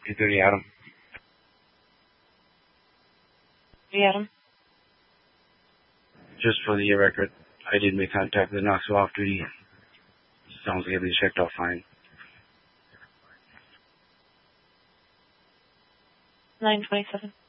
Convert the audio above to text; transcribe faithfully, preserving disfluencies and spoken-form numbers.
eight thirty, Adam. Hey, Adam. Just for the record, I did make contact with the Knoxville off-duty. Sounds like everything's checked out fine. nine twenty-seven.